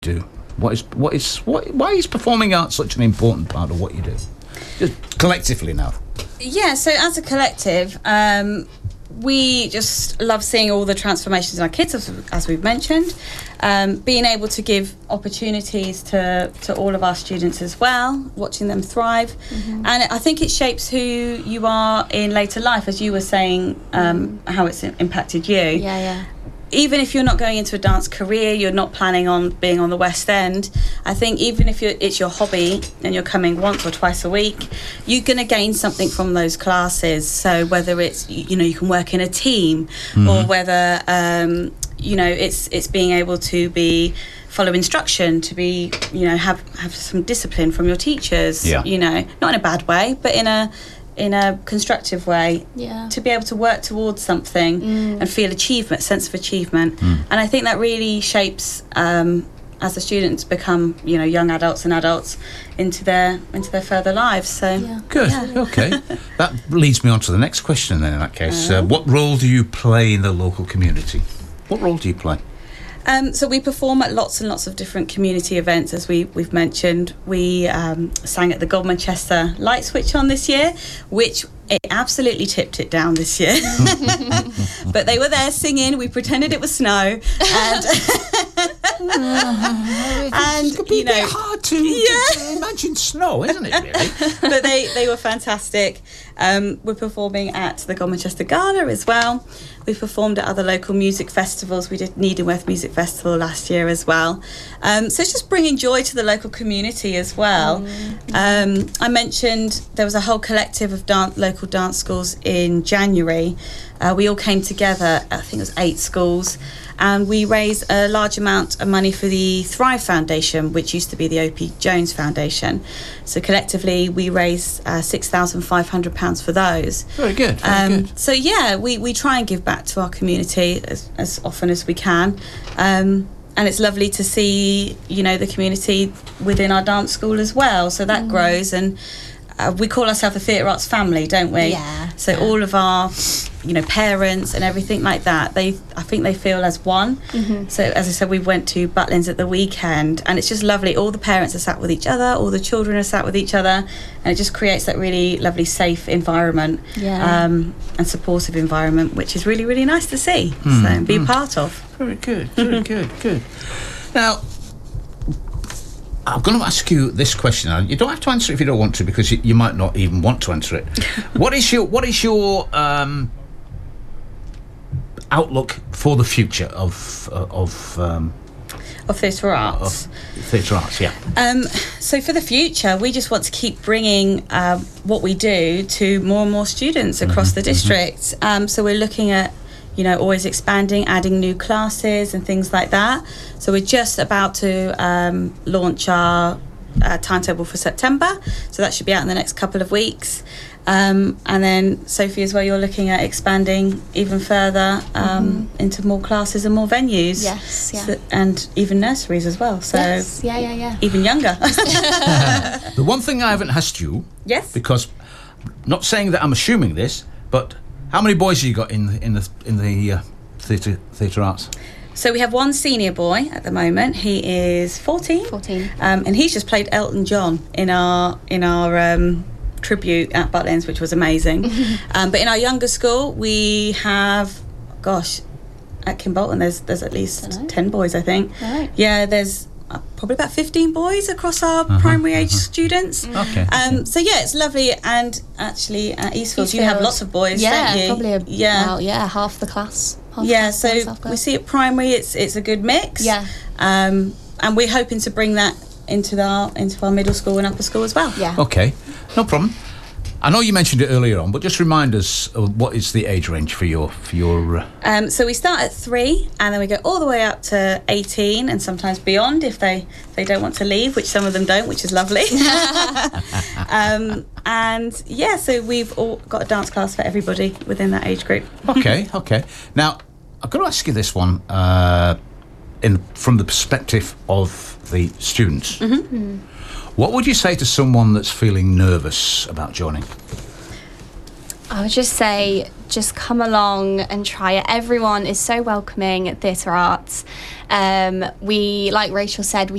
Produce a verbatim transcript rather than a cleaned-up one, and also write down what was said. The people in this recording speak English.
do? What is what is what? Why is performing arts such an important part of what you do? Just collectively now. Yeah. So as a collective, um, we just love seeing all the transformations in our kids, as, as we've mentioned. Um, being able to give opportunities to to all of our students as well, watching them thrive, mm-hmm. and I think it shapes who you are in later life, as you were saying, um, mm. how it's impacted you. Yeah, yeah. Even if you're not going into a dance career, you're not planning on being on the West End, I think even if you're, it's your hobby and you're coming once or twice a week, you're going to gain something from those classes. So whether it's, you know, you can work in a team, mm-hmm. or whether, um, you know, it's it's being able to be follow instruction, to be, you know, have, have some discipline from your teachers, yeah. you know, not in a bad way, but in a in a constructive way, yeah. to be able to work towards something mm. and feel achievement, sense of achievement. Mm. And I think that really shapes, um, as the students become, you know, young adults and adults into their into their further lives. So yeah. Good, yeah. Okay. That leads me on to the next question then, in that case. Uh, uh, what role do you play in the local community? What role do you play? Um, so we perform at lots and lots of different community events, as we, we've mentioned. We um, sang at the Godmanchester Light Switch on this year, which it absolutely tipped it down this year. But they were there singing. We pretended it was snow. And, and it could be you know, a bit hard to, yeah. to, to imagine snow, isn't it, really? But they, they were fantastic. Um, we're performing at the Godmanchester Gala as well. We've performed at other local music festivals. We did Needhamworth Music Festival last year as well. Um, so it's just bringing joy to the local community as well. Mm-hmm. Um, I mentioned there was a whole collective of dance, local dance schools in January. Uh, we all came together, I think it was eight schools, and we raised a large amount of money for the Thrive Foundation, which used to be the O P Jones Foundation. So collectively, we raised uh, six thousand five hundred pounds for those. Very good, very um, good. So yeah, we, we try and give back to our community as, as often as we can. Um, and it's lovely to see, you know, the community within our dance school as well. So that mm. grows, and uh, we call ourselves a theatre arts family, don't we? Yeah. So yeah. all of our, you know, parents and everything like that, they, I think they feel as one. Mm-hmm. So as I said, we went to Butlins at the weekend, and it's just lovely. All the parents are sat with each other, all the children are sat with each other, and it just creates that really lovely, safe environment, yeah. um, and supportive environment, which is really, really nice to see. Mm. So and be mm. a part of. Very good, very good, good. Now, I'm going to ask you this question. You don't have to answer it if you don't want to, because you, you might not even want to answer it. What is your What is your um, outlook for the future of uh, of um, of theatre arts? Of theatre arts, yeah. Um, so for the future, we just want to keep bringing uh, what we do to more and more students across mm-hmm, the district. Mm-hmm. Um, so we're looking at, you know, always expanding, adding new classes and things like that. So we're just about to um, launch our uh, timetable for September. So that should be out in the next couple of weeks. Um, and then, Sophie, as well, you're looking at expanding even further um, mm-hmm. into more classes and more venues. Yes, yeah. So, and even nurseries as well. So yes, yeah, yeah, yeah. Even younger. The one thing I haven't asked you, yes, because not saying that I'm assuming this, but how many boys have you got in the, in the in the uh, theatre theatre arts? So we have one senior boy at the moment. He is fourteen. fourteen. Um, and he's just played Elton John in our in our um, tribute at Butlins, which was amazing. um, but in our younger school, we have, gosh, at Kimbolton, there's there's at least ten boys, I think. Right. Yeah, there's uh, probably about fifteen boys across our uh-huh, primary age uh-huh. students. Okay. Um, so yeah, it's lovely. And actually at Eastfield, Eastfield. you have lots of boys, yeah, don't you? Probably a, yeah, well, yeah, half the class. Half yeah, the so class, we see at primary, it's it's a good mix. Yeah. Um, and we're hoping to bring that into our into our middle school and upper school as well. Yeah. Okay, no problem. I know you mentioned it earlier on, but just remind us of what is the age range for your for your. Uh... Um, so we start at three, and then we go all the way up to eighteen, and sometimes beyond if they they don't want to leave, which some of them don't, which is lovely. um, and yeah, so we've all got a dance class for everybody within that age group. Okay, okay. Now I've got to ask you this one, uh, in from the perspective of the students. Mm-hmm. Mm. What would you say to someone that's feeling nervous about joining? I would just say, just come along and try it. Everyone is so welcoming at Theatre Arts. Um, we, like Rachel said, we